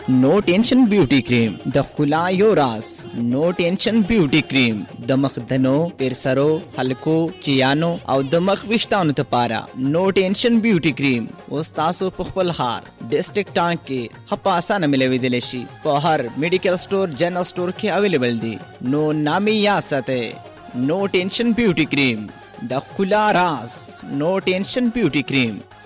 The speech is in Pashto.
نو ټینشن بیوټي کریم د ښکلا یو راز. نو ټینشن بیوټي کریم د مخ دنو، پرسرو، حلقو، چیانو او د مخ ویښتانو لپاره. نو ټینشن بیوټي کریم اوس تاسو په خپل ښار ډسټرکټ ټانک کې ښه په اسانه ملویدلی شي. په هر میډیکل سټور، جنرال سټور کې اویلیبل دي. نو نامې یاد ساتئ، نو ټینشن بیوټي کریم د ښکلا راز. نو ټینشن بیوټي کریم.